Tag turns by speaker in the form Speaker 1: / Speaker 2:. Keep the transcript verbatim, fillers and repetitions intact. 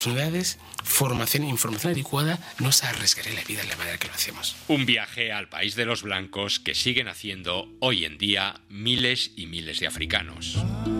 Speaker 1: oportunidades, formación e información adecuada, no os arriesgaré la vida en la manera que lo hacemos.
Speaker 2: Un viaje al país de los blancos que siguen haciendo hoy en día miles y miles de africanos.